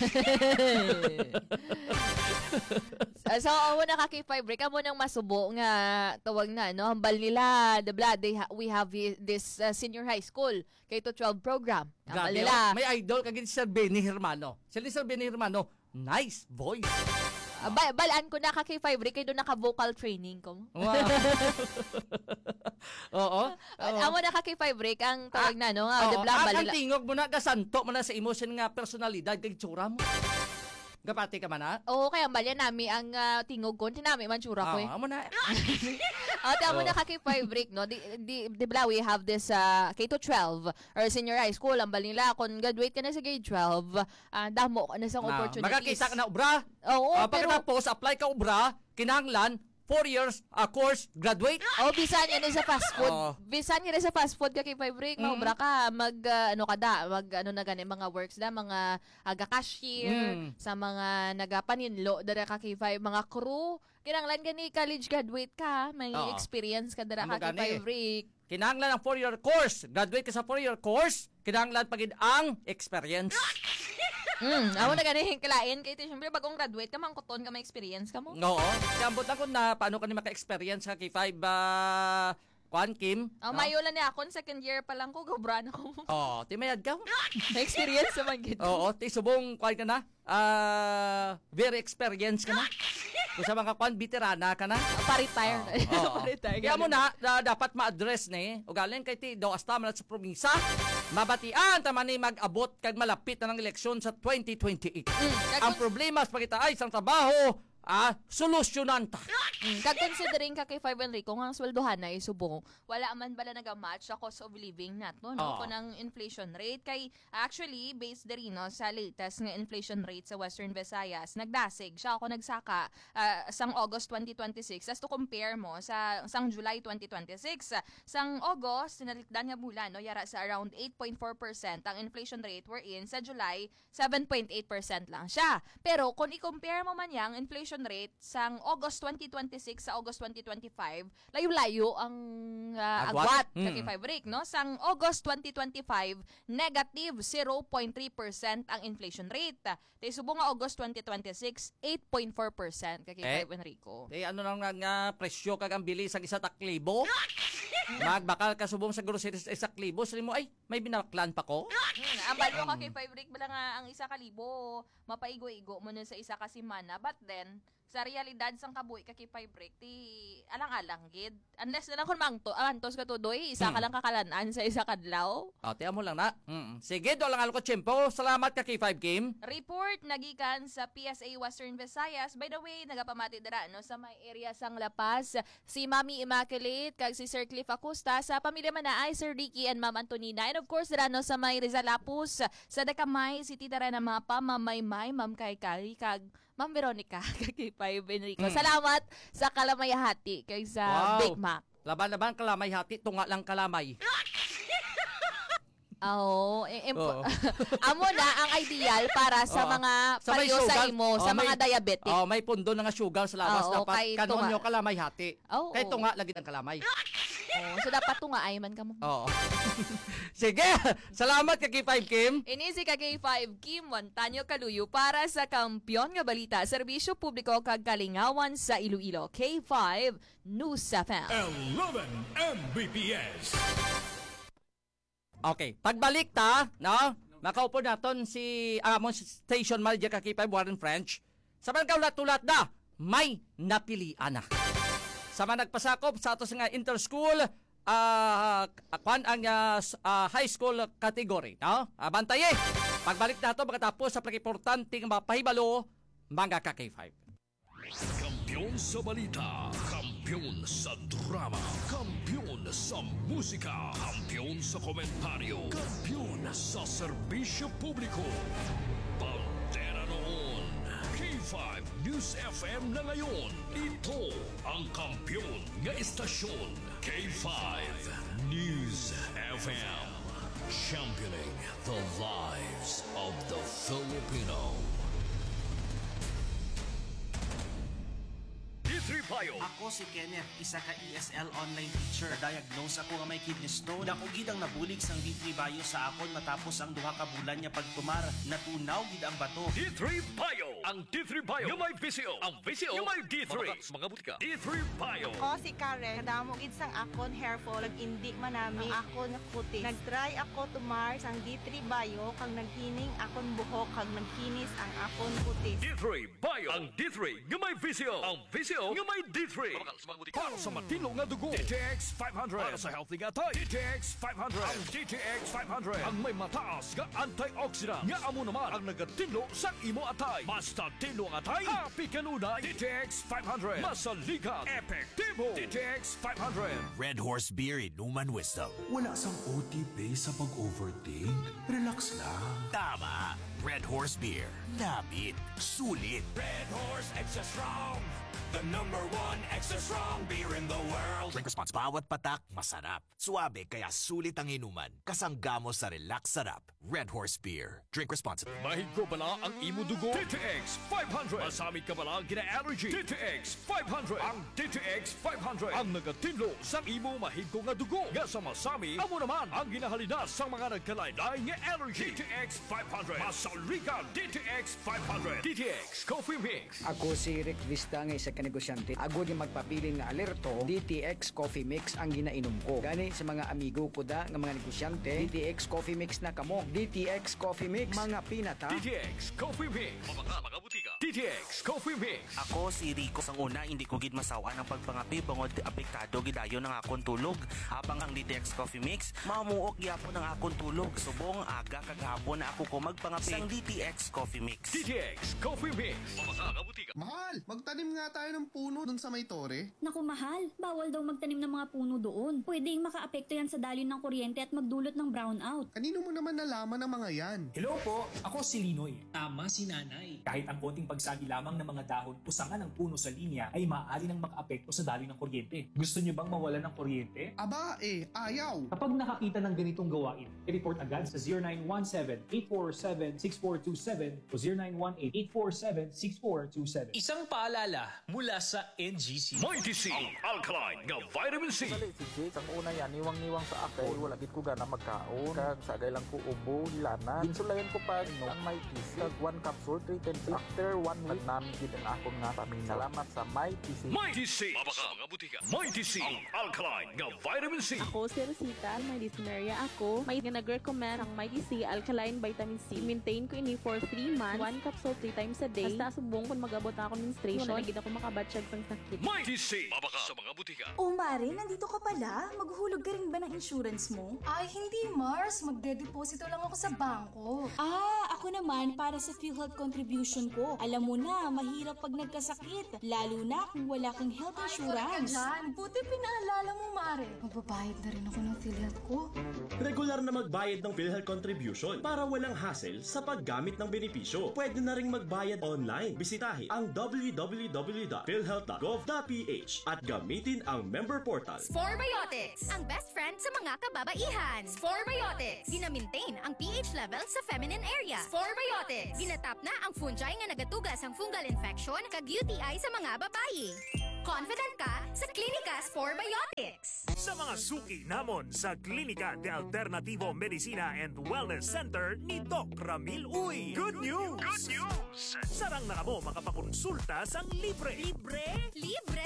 Uh, so, amo na ka kay Five Rick, amo nang masubo nga tawag na, no? Hambal nila, the blood, they ha- we have hi- this uh, senior high school, K to twelve program. Hambal Grabe, nila. oh. May idol kagin si Sir Benny Hermano. Si Sir Benny Hermano, nice voice. Uh, ba- balaan ko na ka kay Five Rick, kay doon naka-vocal training ko. Wow. Oo. Uh, amo na ka kay Five Rick, ang tawag na, no? Nga, the Oo, blood, ang, hambal ang nila. tingog mo na, gasanto mo na sa emotion nga personalidad kay tsura mo. Gapati ka man na? Oo, kaya hambal yan nami ang uh, tingog ko. Tinami man tsura ko eh. Oo, amo na. Oh, tama Oh. na ka kay Five Rick, no? Di, di, di ba, we have this uh, K to twelve or senior high school. Ang bali nila, kung graduate ka na sa grade twelve, uh, damo ka na sa Na, opportunities. magkakita ka na ubra. Oo, Ah, pero... pagkatapos, apply ka ubra, kinahanglan, four years a course, graduate. Oh, bisan yan sa fast food. Oo. Bisan yan sa fast food ka kay Five Rick. Mhm. Maubra ka, mag, uh, ano ka da, mag, ano na gani, mga works da, mga aga-cashier, Mm. sa mga nagapaninlo, dara ka kay Five, mga crew. Kinanglan gani, college graduate ka, may Oo. experience ka dara Amo ka kay gani. Five Rick. Kinahanglan ang four-year course. Graduate ka sa four-year course, kinahanglan pagid ang experience. Hmm, ako na gani, kilain, kay siyempre, bagong graduate ka, mangkuton ka, may experience ka mo. Oo. Kaya ambot lang ko na paano ka ni maka-experience ka kay five uh, Kwan Kim. Oh, no? mayo lang niya ako, second year pa lang ko, gobra na ko. Oo, timayad ka. May experience naman gito. Oo, ti subong kwan ka na. Ah, very experienced ka na. Kung sa mga kwan, veterana ka na. Pa-retire. Oo. Pa-retire. Kaya mo na, na dapat ma-address ni, o galing kay ti, daw asta man sa probinsya, mabatian taman ni mag-abot kag malapit na ng eleksyon sa twenty twenty-eight. Mm, Ang problema sa pagkita ay isang trabaho, ah, solusyonan ta. Mm, kag considering ka kay Five Enrico nga ang sweldohan na isubong, wala man bala naga-match sa cost of living nato, no? Oo. Kung ang inflation rate kay actually based diri no sa latest nga inflation rate sa Western Visayas, nagdasig siya ako nagsaka ah, sang August twenty twenty-six as to compare mo sa sang July twenty twenty-six. Sang August sinalikdan nga bulan no yara sa around eight point four percent ang inflation rate wherein sa July seven point eight percent lang siya. Pero kung i-compare mo man yang inflation rate sang August twenty twenty-six sa August twenty twenty-five, layo-layo ang uh, Agwat. agwat Mm. kay Five Rick, no? Sang August twenty twenty-five, negative zero point three percent ang inflation rate. Tay subong nga August twenty twenty-six, eight point four percent kay Eh? Five Enrico. Eh, ano lang nga, nga presyo kag ang bili sa isa taklibo? Magbakal ka subong sa grocery sa isa klibo, sali mo, ay, may binaklan pa ko? Hmm, ambal mo ka kay Five Rick bala nga ang isa ka libo, mapaigo-igo mo na sa isa ka simana, but then sa realidad sang kabuhi ka kipay break ti alang-alang gid. Unless na lang kun mangto antos ka tudoy, isa ka Hmm. lang kakalanan sa isa kadlaw. O, tiyan mo lang na. Mm. Sige, doon lang ako tiyempo. Salamat ka K five Kim. Report nagikan sa P S A Western Visayas. By the way, nagapamati dira no sa may area sang La Paz, si Mami Immaculate kag si Sir Cliff Acosta sa pamilya man na ay Sir Ricky and Ma'am Antonina. And of course, dira no sa may Rizal Lapus, sa Dakamay, si Tita Rana Mapa, Ma'am Maymay, Ma'am Kaikay, kag Ma'am Veronica, kag kay Payo Benrico. Mm. Salamat sa Kalamayahati kay sa Wow. Big Mac. Laban-laban kalamay hati, tunga lang kalamay. Oo. eh, eh, Oo. amo na ang ideal para sa Oo. mga Sa may payo sa sugar. imo, Oo, sa may- mga diabetic. Oh, may pundo na nga sugar sa labas. Oo, Dapat kay kanon tunga. nyo kalamay hati. Oo. Kay tunga lagi ng kalamay. Oh, so dapat to nga ay man ka mo. Oo. Sige, salamat ka K five Kim. Ini si K five Kim Montaño Kaluyo para sa Kampiyon nga Balita, Serbisyo Publiko kag Kalingawan sa Iloilo. K five News F M. eleven M B P S. Okay, pagbalik ta, no? Makaupo naton si amon station manager ka K five Warren French. Sa man kaulat-ulat na, may napilian na. Sa man nagpasakop sa ato nga inter-school ah kwan ang ah, s- ah, high school category, no? Uh, bantaye. Pagbalik nato pagkatapos sa pagimportanteng mapahibalo mga ka K five. Kampiyon sa balita, kampiyon sa drama, kampiyon sa musika, kampiyon sa komentaryo, kampiyon sa serbisyo publiko. Bandera noon, K five News F M na ngayon. Ito ang kampiyon nga istasyon, K five News F M. Championing the lives of the Filipino. D three Payo. Ako si Kenneth, isa ka E S L online teacher. Diagnose ako nga may kidney stone. Dako gid ang nabulig sang D three Bayo sa akon matapos ang duha ka bulan niya pagtumar. Natunaw gid ang bato. D three Bio. Ang D three Bio yung may V C O. Ang V C O yung may D three. Mga butika. D three Bio. Ako si Karen, kadamo gid sang akon hair fall, nag-indi manami ang akon kutis. Nag-try ako tumar sang D three Bio kag naghining akon buhok kag nagkinis ang akon kutis. D three Bio. Ang D three yung may V C O. Ang V C O yung may D three. Para sa matino nga dugo, D T X five hundred. Para sa healthy nga tay, D T X five hundred. Ang D T X five hundred ang may mataas nga antioxidant. Nga amo naman ang nagatinlo sa imo atay. Basta tinlo ang atay, happy kanunay. D T X five hundred. Masaligan, epektibo. D T X five hundred. Red Horse Beer Inuman Wisdom. Wala sang O T P sa pag-overthink. Relax lang. Tama. Red Horse Beer. Labit. Sulit. Red Horse Extra Strong. The number one extra strong beer in the world. Drink response. Bawat patak, masarap. Suabe kaya sulit ang inuman. Kasanggamo sa relax sarap. Red Horse Beer. Drink responsibly. Mahigko bala ang imo dugo? D T X five hundred. Masamig ka bala gina-allergy? D T X five hundred. Ang D T X five hundred ang nagatinlo sa imo mahigko nga dugo. Nga sa masami, amo naman ang ginahalinas sa mga nagkalaylay nga allergy. D T X five hundred. Masaligan D T X five hundred. D T X Coffee Mix. Ako si Rick Vista nga isa ka negosyante. Ako di magpapilin nga alerto, D T X Coffee Mix ang ginainom ko. Gani sa mga amigo ko da nga mga negosyante, D T X Coffee Mix na kamo. D T X Coffee Mix, mga pinata. D T X Coffee Mix. Mga mga butika. D T X Coffee Mix. Ako si Rico. Sang una, hindi ko gid masawa ng pagpangapi bangod apektado gidayo ng akon tulog. Habang ang D T X Coffee Mix, mamuok gyapon ng akon tulog. Subong aga kag hapon na ako ko magpangapi sang D T X Coffee Mix. D T X Coffee Mix. Mga mga butika. Mahal, magtanim nga tayo ng puno dun sa may tore. Naku mahal, bawal daw magtanim ng mga puno doon. Pwedeng makaapekto yan sa dalin ng kuryente at magdulot ng brownout. Kanino mo naman nalaman ang mga yan? Hello po, ako si Linoy. Tama si Nanay. Kahit ang konting pagsagi lamang ng mga dahon o sanga ng puno sa linya ay maaari nang makaapekto sa daloy ng kuryente. Gusto niyo bang mawalan ng kuryente? Aba eh, ayaw. Kapag nakakita ng ganitong gawain, i-report agad sa zero nine one seven, eight four seven, six four two seven o zero nine one eight, eight four seven, six four two seven. Isang paalala mula sa N G C. Mighty C, ang alkaline nga vitamin C. Sa Jake, ang una yan, niwang-niwang sa akin. O, wala gid ko gana magkaon. Kag sagay lang ko ubo, hilana. Insulayan ko pa no, ang Mighty C. Kag one capsule, three times after after one week namin gid ang akong nga paminaw. Salamat sa Mighty C. Mighty C. Mabaka mga butika. Mighty C. Ang alkaline nga vitamin C. Ako si Rosita, may dyspnea ako. May nag-recommend ang Mighty C Alkaline Vitamin C. I-maintain ko ini for three months. One capsule three times a day. Basta subong kung mag-abot ako menstruation. Wala gid ako makabatsyag sang sakit. Mighty C. Mabaka sa mga butika. O Mare, nandito ka pala? Maghuhulog ka rin ba ng insurance mo? Ay, hindi Mars. Magde-deposito lang ako sa bangko. Ah, ako naman para sa PhilHealth contribution ko. Alam mo na, mahirap pag nagkasakit. Lalo na kung wala kang health insurance. Ay, dyan. Buti pinaalala mo, Mare. Magbabayad na rin ako ng PhilHealth ko. Regular na magbayad ng PhilHealth contribution para walang hassle sa paggamit ng benepisyo. Pwede na rin magbayad online. Bisitahin ang w w w dot philhealth dot gov dot p h at gamitin ang member portal. Sporebiotics, ang best friend sa mga kababaihan. Sporebiotics, gina-maintain ang pH level sa feminine area. Sporebiotics, ginatap na ang fungi nga nagatugas ang fungal infection kag U T I sa mga babayi. Confident ka sa Klinika Sporebiotics. Sa mga suki namon sa Klinika de Alternativo Medicina and Wellness Center ni Doc Ramil Uy. Good news! Good news! Sarang na kamo makapakonsulta sang libre. Libre? Libre!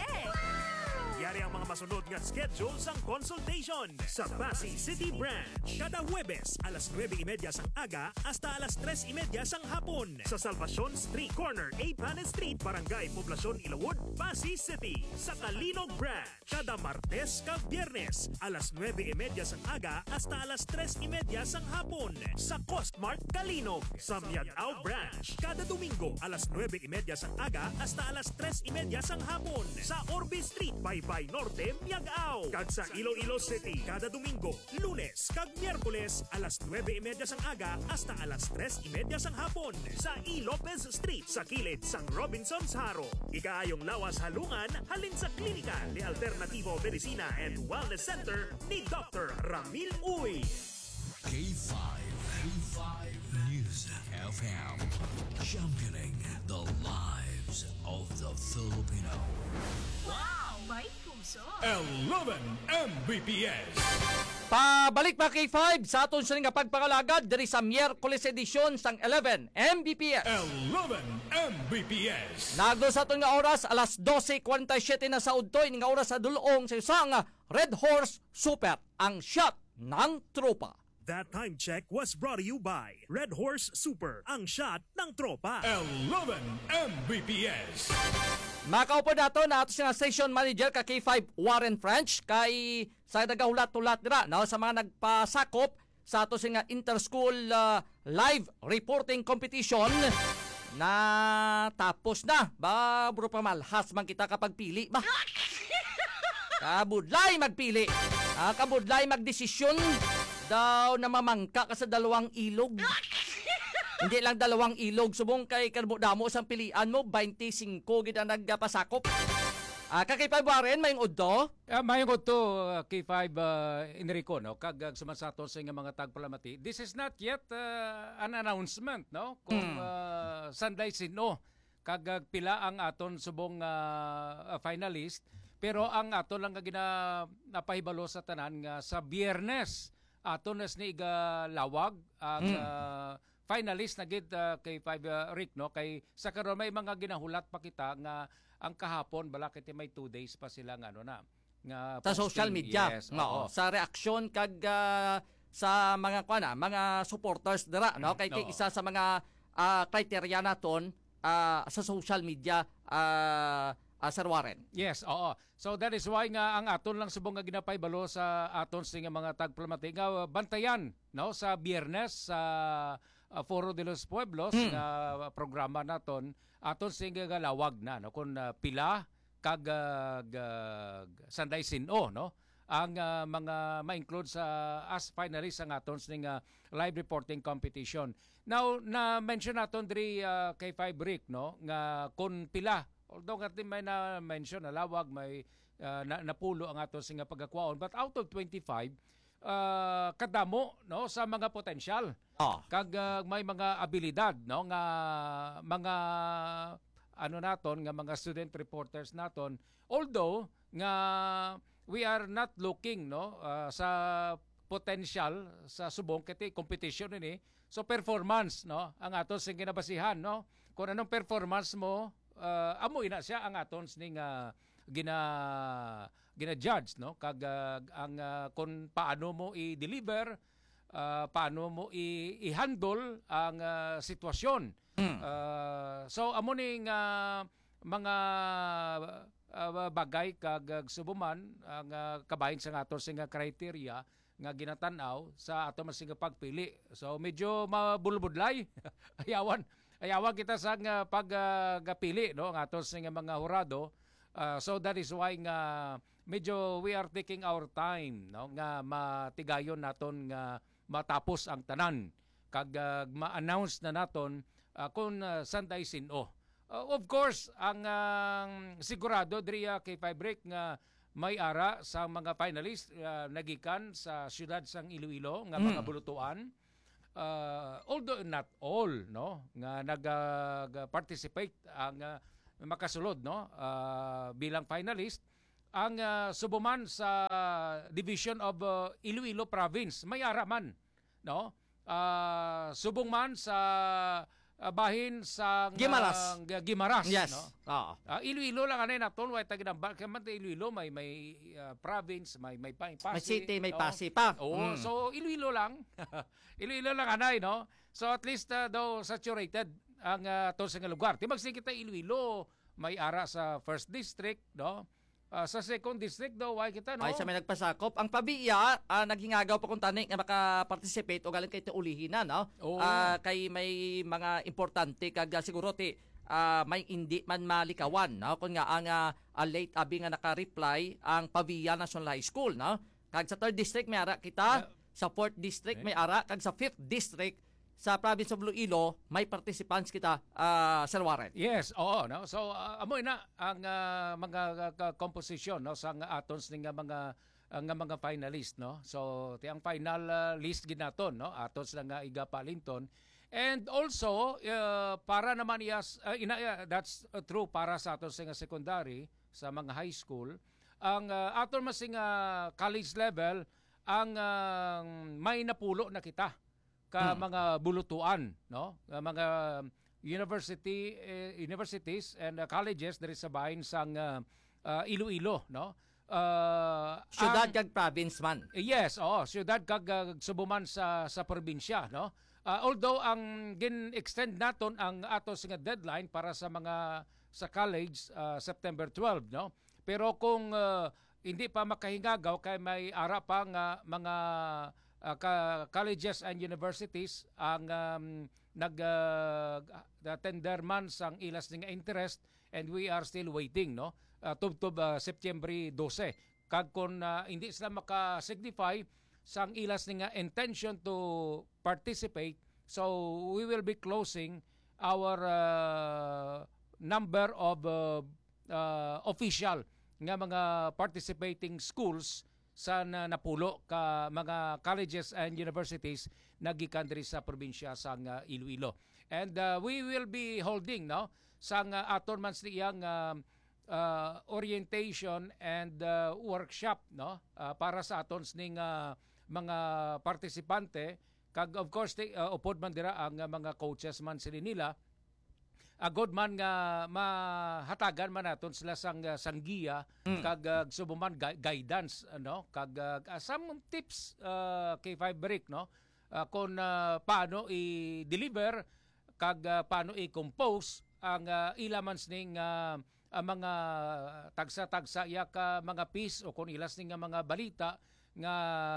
Yari ang mga masunod nga schedule sang consultation sa Pasig City Branch. Kada Huwebes, alas nuwebe y media sang aga hasta alas tres y media sang hapon. Sa Salvacion Street Corner, A. Panes Street, Barangay Poblacion, Ilawod, Pasig City. Sa Kalinog Branch, kada Martes kag Biyernes, alas nuwebe y media sang aga hasta alas tres y media sang hapon. Sa Costmart Kalinog. Sa Miagao Branch, kada Domingo, alas nuwebe y media sang aga hasta alas tres y media sang hapon. Sa Orbe Street, by Bay Norte, Miagao. Kag sa Iloilo City, kada Domingo, Lunes, kag Miyerkules, alas nuwebe y media sang aga hasta alas tres y media sang hapon. Sa E. Lopez Street, sa kilid sang Robinson's Haro. Ikaayong lawas halungan, halin sa Klinika de Alternativo Medicina and Wellness Center ni Doctor Ramil Uy. K five. K five News F M. Championing the lives of the Filipino. Wow! May puso! eleven M B P S. Pabalik mga K five sa aton sa nga pagpangalagad diri sa Miyerkules edisyon sang eleven M B P S. eleven M B P S. Nagdo sa aton nga oras alas dose forty-seven na sa udtoy nga oras sa dulong sa isang Red Horse Super, ang shot ng tropa. That time check was brought to you by Red Horse Super, ang shot ng tropa. eleven M B P S. Makaupo nato na ato siya station manager ka K five Warren French kay sa nagahulat-hulat dira no, sa mga nagpasakop sa ato siya inter-school uh, live reporting competition na tapos na. Ba, bro pamalhas man kita kapag pili ba? Kabudlay magpili. Ah, kabudlay magdesisyon daw na mamangka ka sa dalawang ilog. Hindi lang dalawang ilog, subong kay karbo-damo sang pilian mo, twenty-five gid ang nagpasakop. Ah, ka K five Warren, mayong udto? Uh, mayong udto, uh, K five uh, Enrico, no? Kag uh, sumasato sa nga mga tagpalamati. This is not yet uh, an announcement, no? Kung hmm. uh, sanday sino, kag uh, pila ang aton subong uh, uh, finalist. Pero ang aton lang nga gina napahibalo sa tanan nga sa Biyernes, aton nas ni iga lawag ang hmm. uh, finalist na gid uh, kay five uh, Rick, no, kay sa karon may mga ginahulat pa kita nga ang kahapon balakit may two days pa sila nga ano na nga sa posting, social media. yes, no, sa reaksyon kag uh, sa mga kuana mga supporters dira, no, kay, kay isa sa mga uh, criteria naton uh, sa social media uh, uh, Sir Warren. Yes, oo. So that is why nga ang aton lang subong nga ginapay balo sa aton sa mga tagplamati nga bantayan, no, sa Biyernes sa uh, Foro de los Pueblos hmm. nga programa naton aton sing galawag na no kun uh, pila kag uh, sanday sino, no, ang uh, mga ma-include sa as finalists ang aton sing uh, live reporting competition. Now na mention naton diri uh, kay five Rick, no, nga kun pila, although nga may na mention na lawag may uh, na, napulo ang aton sing pagakwaon, but out of twenty-five uh, kadamo, no, sa mga potensyal. Oh. Kag uh, may mga abilidad, no, nga mga ano naton nga mga student reporters naton, although nga we are not looking, no, uh, sa potential sa subong kiti competition ini, so performance, no, ang aton sing ginabasihan, no, kung anong performance mo, uh, amo ina siya ang aton ning uh, gina gina-judge, no? Kag uh, ang uh, kung paano mo i-deliver, uh, paano mo i- i-handle ang uh, sitwasyon. Mm. Uh, so amo ning uh, mga uh, bagay kag uh, subuman ang uh, kabahin sa aton sing criteria nga ginatanaw sa ato masing pagpili. So medyo mabulbudlay. ayawan ayawan kita sa nga pagpili, no, ang aton sing mga hurado. Uh, so that is why nga medyo we are taking our time, no, nga matigayon naton nga matapos ang tanan kag uh, ma-announce na naton uh, kung uh, sanday sino. Uh, of course, ang uh, sigurado diriya kay five break nga may ara sa mga finalists uh, nagikan sa siyudad sang Iloilo nga mga Mm. bulutuan. Uh, although not all, no, nga nag-participate ang uh, makasulod, no, uh, bilang finalist ang uh, subuman sa division of uh, Iloilo province may ara man, no, uh, subong man sa uh, bahin sa Gimaras. uh, Gimaras, Yes. no. Oo. Uh, Iloilo lang anay naton way taginambal kay man Iloilo may may uh, province, may may pa- Pasig, May city, may no? Pasig pa. Oo, Mm. so Iloilo lang. Iloilo lang anay, no. So at least uh, daw saturated ang uh, to sa nga lugar. Timag sige kita Iloilo may ara sa first district, no. Uh, sa second district daw why kita, no. Ay sa may nagpasakop. Ang pabiya, ah, naghingagaw pa kung tani nga maka-participate o galing kay ulihin na, no? Oo. Ah, kay may mga importante kag ah, siguro ti ah, may hindi man malikawan, no? Kung nga ang ah, ah, late abi nga naka-reply ang Pavia National High School, no? Kag sa third district may ara kita, sa fourth district may ara, kag sa fifth district sa province of Iloilo may participants kita, ah, Sir Warren. Yes, oo, no. So uh, amo na ang uh, mga uh, composition, no, sa nga atons ning nga mga uh, nga mga finalist, no. So ti ang final uh, list ginaton, no, atons lang nga iga palinton. And also uh, para naman yes, uh, ina, uh, that's uh, true para sa aton nga secondary, sa mga high school, ang uh, aton masing uh, college level ang uh, may napulo na kita ka Hmm. mga bulutuan, no, nga mga university eh, universities and uh, colleges diri sa bahin sang uh, uh, Iloilo, no. Uh, Syudad ang- kag province man. Yes, oo, syudad kag uh, subuman sa sa probinsya, no. Uh, although ang gin-extend naton ang atos nga deadline para sa mga sa college uh, September twelve, no. Pero kung uh, hindi pa makahingagaw kay may ara pa nga mga uh, ka- colleges and universities ang um, nag uh, tender man sang ilas nga interest, and we are still waiting, no. Uh, tubtob uh, September twelve. Kag kung uh, hindi sila maka-signify sang ilas nga intention to participate, so we will be closing our uh, number of uh, uh, official nga mga participating schools sa na, napulo ka mga colleges and universities nagikan diri sa probinsya sang uh, Iloilo. And uh, we will be holding, no, sang uh, aton man siyang uh, uh, orientation and uh, workshop, no, uh, para sa aton ning uh, mga partisipante kag of course ti, uh, upod man dira ang uh, mga coaches man sila nila agod man nga mahatagan man naton sila sang uh, sanggiya Mm. kag uh, subuman gui- guidance, ano, kag uh, some tips uh, kay five break, no, uh, kung uh, paano i-deliver kag uh, paano i-compose ang uh, ilamans ning uh, uh, mga tagsa-tagsa ya ka mga piece o kung ilas ning nga mga balita nga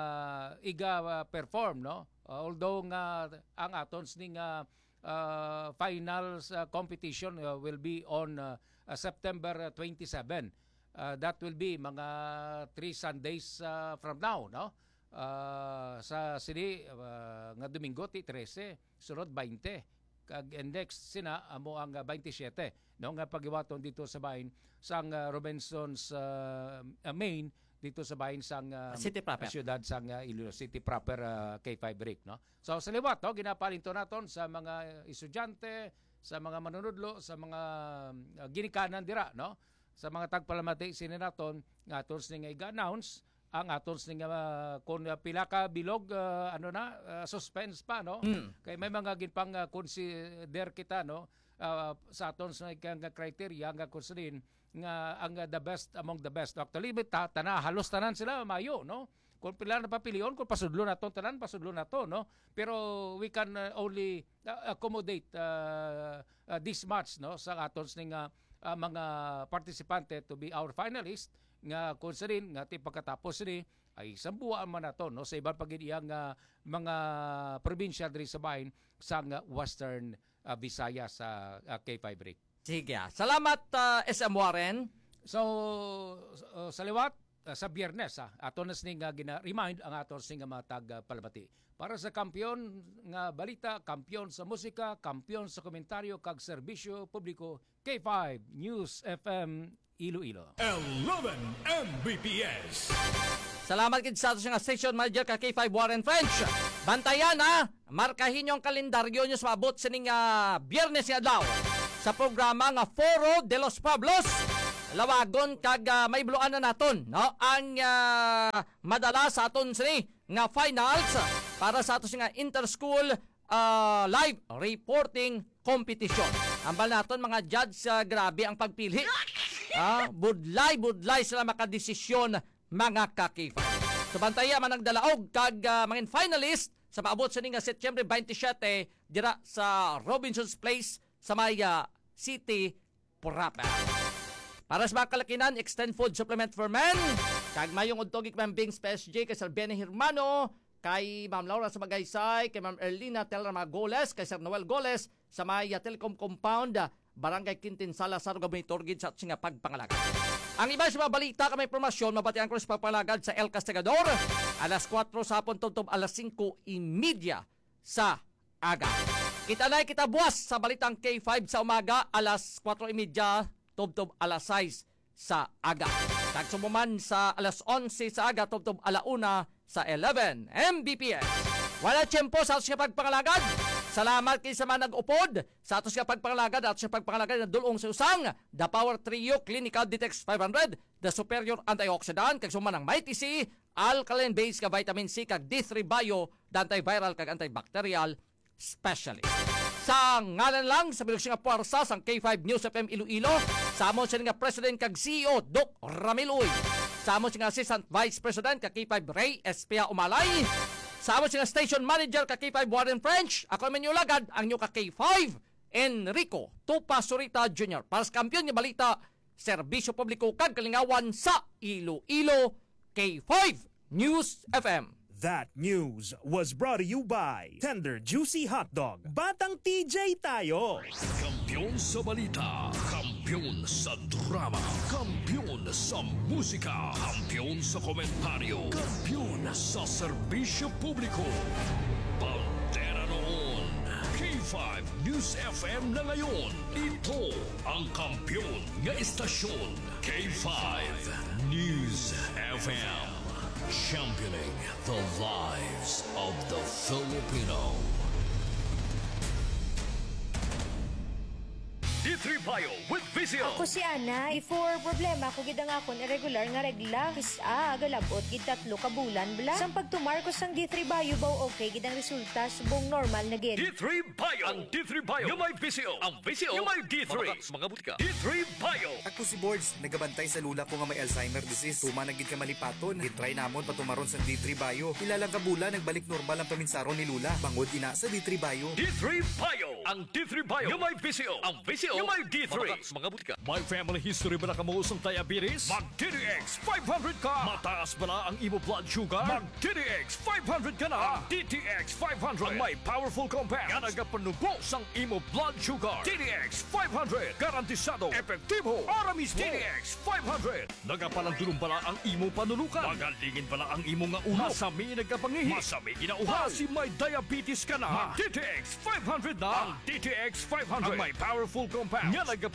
iga uh, perform, no. Uh, although nga ang atons ning uh, uh, finals uh, competition uh, will be on uh, uh, September twenty-seven. Uh, that will be mga three Sundays uh, from now, no. Uh, sa sini uh, nga Domingo ti thirteen, sunod twenty. Kag and next sina amo ang uh, twenty-seven, no, nga pagiwaton dito sa bahin sang uh, Robinson's uh, uh, main dito sa bahin sang uh, City proper. siyudad sang uh, Iloilo City proper, uh, K five break, no. So sa liwat, no, ginapalinto naton sa mga estudyante, sa mga manunudlo, sa mga uh, ginikanan dira, no, sa mga tagpalamati sini naton nga tons ni nga i-announce ang aton nga uh, kung uh, pila ka bilog uh, ano na uh, suspense pa no. Mm. Kay may mga ginpang uh, consider kita no uh, sa aton sa nga criteria nga considerin nga ang uh, the best among the best. Actually ta, tana halos tanan sila mayo no. Kung pila na papilion kung pasudlo na to tanan pasudlo na to no. Pero we can uh, only uh, accommodate uh, uh, this match no sa aton nga uh, mga participante to be our finalist nga konsiderin nga ti pagkatapos ni ay sambuan man nato no sa ibang pagidiyang uh, mga probinsya diri sa bahin sa uh, Western uh, Visayas sa uh, K five break. Sige. Salamat uh, S M Warren. So uh, sa liwat uh, sa Biyernes ah, ato na sing uh, gina-remind ang ato sing mga tag-palabati. Para sa kampiyon nga balita, kampiyon sa musika, kampiyon sa komentaryo kag serbisyo publiko K five News F M Iloilo. eleven M B P S. Salamat kid sa ato nga station manager ka K five Warren French. Bantayan ha, markahin yung kalendaryo nyo sa abot sining uh, Biyernes nga daw sa programa nga Foro de los Pueblos. Lawagon kag uh, may buluan na naton no ang uh, madala sa aton sini nga finals para sa ato nga inter-school uh, live reporting competition. Ambal naton mga judge uh, grabe ang pagpili. Ah, budlay budlay sila makadesisyon mga kakifay. So bantaya man ang dalaog kag uh, mga finalist sa paabot sa nga Setyembre twenty-seven dira sa Robinson's Place sa Maya City, Purapa. Para sa mga kalakinan, extend food supplement for men. Kag mayong udtogik Ma'am Bings P S J kay Sir Benny Hermano, kay Ma'am Laura sa Magaysay, kay Ma'am Erlina Telrama Goles, kay Sir Noel Goles sa Maya Telecom Compound, Barangay Quintin Salazar, Gabay Torgid sa ating pagpangalagad. Ang iba sa mga balita kami impormasyon, mabatian ko sa pagpangalagad sa El Castigador, alas kwatro sa hapon tungtong alas singko imidya sa aga. Kita na kita buwas sa balitang K five sa umaga, alas kwatro imidya tungtong alas sais sa aga. Tagsumuman sa alas onse sa aga tungtong alauna sa eleven M B P S. Wala tiyempo sa atos nga pagpangalagad. Salamat kay sa mga nag-upod sa atos nga pagpangalagad at sa pagpangalagad na dulong sa usang The Power Trio Clinical Detox five hundred, The Superior Antioxidant, kag suman ng Mighty C, Alkaline Base ka Vitamin C, kag D three Bio, the antiviral kag antibacterial specialist. Sa ngalan lang sa bilog nga puwersa sa K five News F M Iloilo, sa amon siya nga President kag C E O Doc Ramil Uy, sa amon siya nga Assistant Vice President kag K five Ray Espia Umalay, sa amon siya nga Station Manager kag K five Warren French, ako naman yung lagad ang nyo ka K five Enrico Tupa Surita Junior Para sa kampiyon nga balita, serbisyo publiko kag kalingawan sa Iloilo, K five News F M. That news was brought to you by Tender Juicy Hot Dog. Batang T J tayo! Kampiyon sa balita, kampiyon sa drama, kampiyon sa musika, kampiyon sa komentaryo, kampiyon sa serbisyo publiko. Pantera noon, K five News F M na ngayon. Ito ang kampiyon nga istasyon, K five News F M. Championing the lives of the Filipino. D three Bio with Vizio. Ako si Ana. Before problema ko gid ang akon irregular nga regla. Kisa galabot gid tatlo ka bulan bla. Sang pagtumar ko sang D three Bio baw okay gid ang resulta subong normal na gid. D three Bio. Ang D three Bio nga may Vizio. Ang Vizio nga may D three. Mga, mga butika. D three Bio. Ako si Boards, nagabantay sa lula ko nga may Alzheimer disease. Tuma na gid ka malipaton. Gitry namon patumaron sa D three Bio. Ilalang ka bulan nagbalik normal ang paminsaron ni lula. Bangod ina sa D three Bio. D three Bio. Ang D three Bio nga may Vizio. Ang Vizio nga may D three. Mga, mga butika. May family history ba na kamuusang diabetes? Mag-D D X five hundred ka. Mataas ba na ang imo blood sugar? Mag-D D X five hundred ka na. Ang D T X five hundred ang may powerful compound nga nagapanubos ang imo blood sugar. D D X five hundred. Garantisado. Epektibo. Para mismo. D D X five hundred. Nagapalandulong bala ang imo panulukan. Magalingin bala ang imo nga ulo. Masami nagapangihi. Masami ginauhaw. Kasi may diabetes ka na. Mag-D T X five hundred na. Ang D T X five hundred ang may powerful compound nga nagapanubos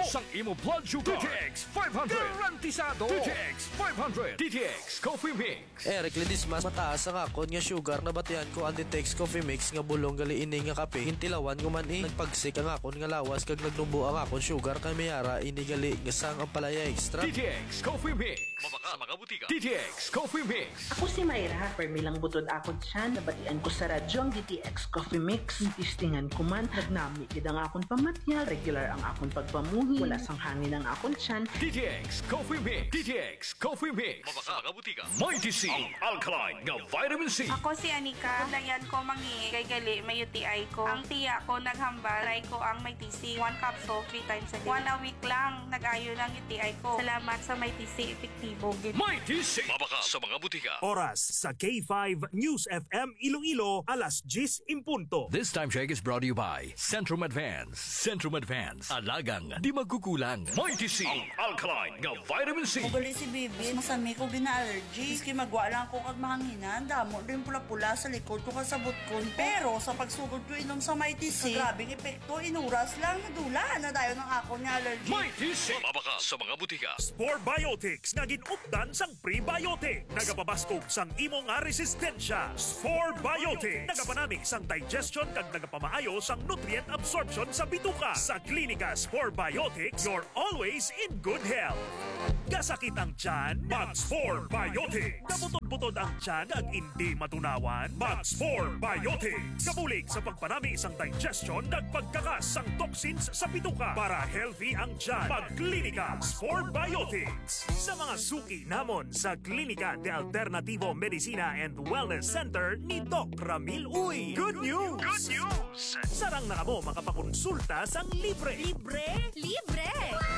Sang imo blood sugar. D T X five hundred. Garantisado. D T X five hundred. D T X Coffee Mix. Eric Ledismas, mataas ang akon nga sugar na batian ko ang D T X Coffee Mix nga bulong gali ini nga kape. Hintilawan ko man eh. Nagpagsik ang akon nga lawas kag nagnumbo ang akon sugar kay mayara ini gali nga sang ang palaya extra. D T X Coffee Mix. Mabaka sa mga butika. D T X Coffee Mix. Ako si Mayra, permilang butod akon siya, nabatian ko sa radyo ang D T X Coffee Mix. Tistingan ko man, nagnami kid ang akon pamatyal, regular ang akon pagpamuhi, wala sang hangin ang akon siyan. D T X Coffee Mix. D T X Coffee Mix. Mabaka sa mga butika. Mighty C. Ang alkaline nga vitamin C. Ako si Anika, dayan ko mangi kay gali may U T I ko. Ang tiya ko naghambal, try ko ang may T C, one capsule three times a day. One a week lang, nag-ayo ng U T I ko. Salamat sa may T C, epektibo. Mighty C. Mabaka sa mga butika. Oras sa K five News F M Iloilo, alas diyes in punto. This time check is brought to you by Centrum Advance. Centrum Advance. Alagang di magkukulang. Mighty C. Ang alkaline nga vitamin C. Mugali si Bibi, masami ko gina-allergy. Iski magwa lang ko kag mahanginan, damo rin pula-pula sa likod ko kasabot ko. Pero sa pagsugod ko inom sa Mighty C, grabing epekto, inuras lang, nadula na dayo ng ako niya allergy. Mighty C. Mabaka sa mga butika. Spore Biotics na ginupdan sang prebiotic. Nagapabaskog sang imong nga resistensya. Spore Biotics. Nagapanami sang digestion kag nagapamaayo sang nutrient absorption sa bituka. Sa Klinika Spore Biotics, you're always in good health. Kasakit ang tiyan, mag Spore Biotics. Kabutod-butod ang tiyan kag hindi matunawan, mag Spore Biotics. Kabulig sa pagpanami sang digestion kag pagkakas sang toxins sa bituka para healthy ang tiyan. Mag Klinika Spore Biotics. Sa mga suki namon sa Klinika de Alternativo Medicina and Wellness Center ni Doc Ramil Uy. Good news! Good news! Sarang na mo makapakonsulta sang libre. Libre? Libre!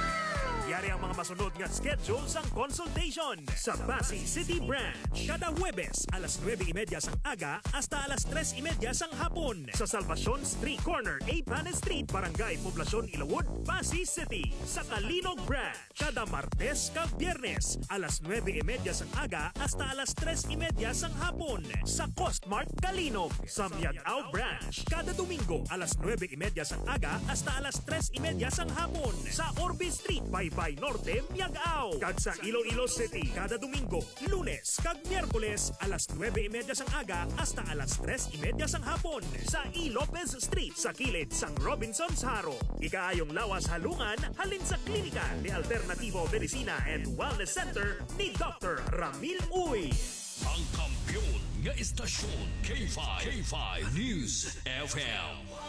Yari ang mga masunod nga schedule sang consultation sa Pasay City Branch. Kada Huwebes, alas nuwebe y media sang aga hasta alas tres y media sang hapon sa Salvacion Street Corner, A. Panes Street, Barangay Poblacion, Ilawod, Pasay City. Sa Kalinog Branch, kada Martes kag Biyernes, alas nuwebe y media sang aga hasta alas tres y media sang hapon sa Costmart Kalinog. Sa Miagao Branch, kada Domingo, alas nuwebe y media sang aga hasta alas tres y media sang hapon sa Orbe Street, Baybay Norte, Miagao. Kag sa Iloilo City, kada Domingo, Lunes kag Miyerkules, alas nuwebe y media sang aga hasta alas tres y media sang hapon sa E. Lopez Street sa kilid sang Robinson's Haro. Ikaayong lawas halungan halin sa Klinika de Alternativo Medicina and Wellness Center ni Doctor Ramil Uy. Ang kampiyon nga istasyon K five. K five News F M.